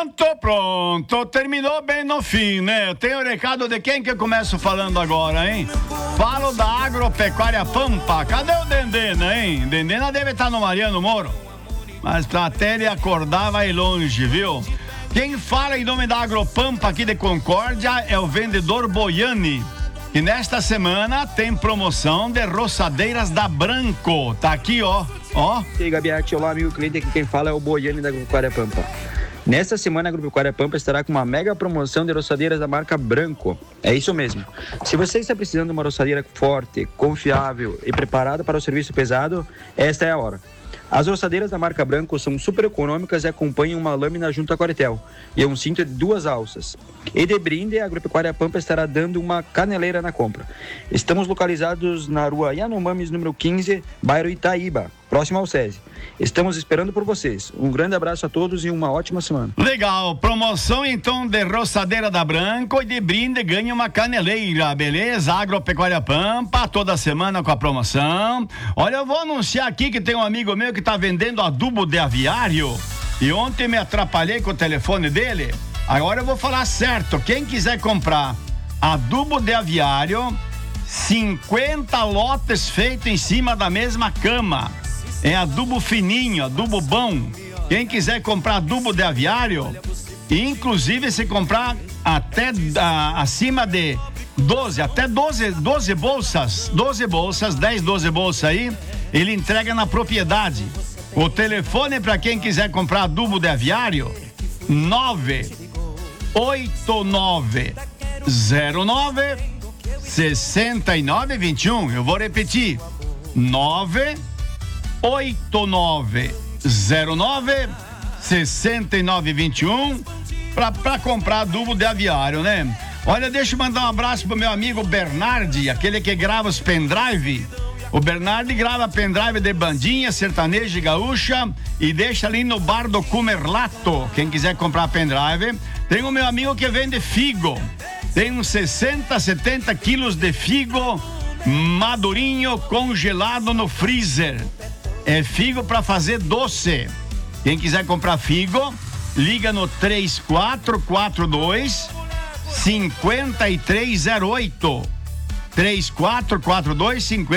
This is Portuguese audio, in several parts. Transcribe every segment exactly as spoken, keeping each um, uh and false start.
Pronto, pronto. Terminou bem no fim, né? Eu tenho o recado de quem que eu começo falando agora, hein? Falo da Agropecuária Pampa. Cadê o Dendena, hein? Dendena deve estar no Mariano Moro. Mas até ele acordar vai longe, viu? Quem fala em nome da Agropampa aqui de Concórdia é o vendedor Boiani. E nesta semana tem promoção de roçadeiras da Branco. Tá aqui, ó. Ó. E aí, Gabiarte, olá, amigo cliente. Aqui quem fala é o Boiani da Agropecuária Pampa. Nesta semana, a Agropecuária Pampa estará com uma mega promoção de roçadeiras da marca Branco. É isso mesmo. Se você está precisando de uma roçadeira forte, confiável e preparada para o serviço pesado, esta é a hora. As roçadeiras da marca Branco são super econômicas e acompanham uma lâmina junto à Coretel e um cinto de duas alças. E de brinde, a Agropecuária Pampa estará dando uma caneleira na compra. Estamos localizados na rua Yanomamis, número quinze, bairro Itaíba, próximo ao SESI. Estamos esperando por vocês. Um grande abraço a todos e uma ótima semana. Legal, promoção então de roçadeira da Branco e de brinde ganha uma caneleira, beleza? Agropecuária Pampa, toda semana com a promoção. Olha, eu vou anunciar aqui que tem um amigo meu que tá vendendo adubo de aviário e ontem me atrapalhei com o telefone dele. Agora eu vou falar certo. Quem quiser comprar adubo de aviário, cinquenta lotes feitos em cima da mesma cama. É adubo fininho, adubo bom. Quem quiser comprar adubo de aviário, inclusive se comprar até a, acima de doze, até doze, doze bolsas, doze bolsas, dez, doze bolsas aí, ele entrega na propriedade. O telefone para quem quiser comprar adubo de aviário, nove oito nove zero nove seis nove dois um. Eu vou repetir, nove oito nove zero nove seis nove dois um para para comprar adubo de aviário, né? Olha, deixa eu mandar um abraço pro meu amigo Bernardi, aquele que grava os pendrive. O Bernardi grava pendrive de bandinha, sertaneja e gaúcha e deixa ali no bar do Cumerlato. Quem quiser comprar pendrive, tem o meu amigo que vende figo. Tem uns sessenta, setenta quilos de figo madurinho congelado no freezer. É figo para fazer doce. Quem quiser comprar figo, liga no três quatro quatro dois cinco três zero oito. três quatro quatro dois cinco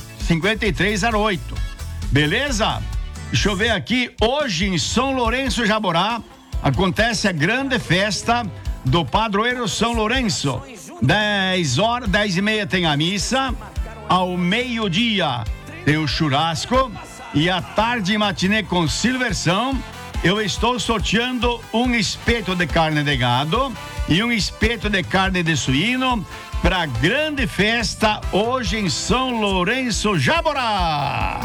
três zero oito. Beleza? Deixa eu ver aqui. Hoje em São Lourenço Jaborá acontece a grande festa do padroeiro São Lourenço. dez horas, dez e meia tem a missa. Ao meio-dia tem o churrasco. E à tarde matinê com Silversão, eu estou sorteando um espeto de carne de gado e um espeto de carne de suíno para a grande festa hoje em São Lourenço Jaborá.